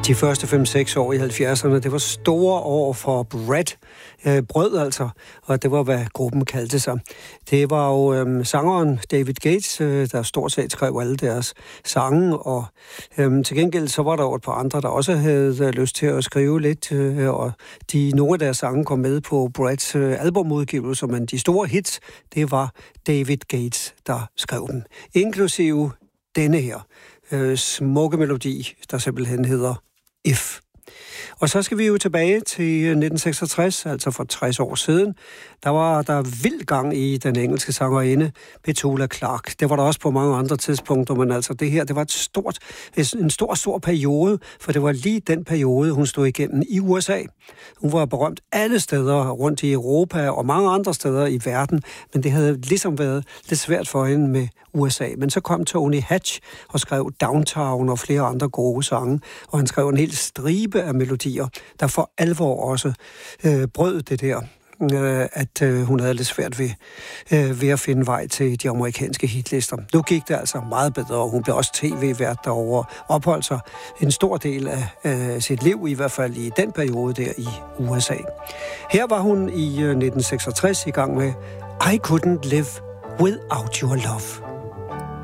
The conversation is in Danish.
De første 5-6 år i 70'erne, det var store år for brød altså, og det var, hvad gruppen kaldte sig. Det var jo sangeren David Gates, der stort set skrev alle deres sange, og til gengæld så var der jo et par andre, der også havde lyst til at skrive lidt, og nogle af deres sange kom med på Brads albumudgivelse, men de store hits, det var David Gates, der skrev dem. Inklusive denne her smukke melodi, der simpelthen hedder If. Og så skal vi jo tilbage til 1966, altså for 60 år siden. Der var der vild gang i den engelske sangerinde Petula Clark. Det var der også på mange andre tidspunkter, men altså det her, det var en stor periode, for det var lige den periode, hun stod igennem i USA. Hun var berømt alle steder rundt i Europa og mange andre steder i verden, men det havde ligesom været lidt svært for hende med USA. Men så kom Tony Hatch og skrev Downtown og flere andre gode sange, og han skrev en hel stribe af melodier, der for alvor også brød det der, at hun havde lidt svært ved at finde vej til de amerikanske hitlister. Nu gik det altså meget bedre, og hun blev også tv-vært derovre, opholdt sig en stor del af sit liv, i hvert fald i den periode der i USA. Her var hun i 1966 i gang med I Couldn't Live Without Your Love.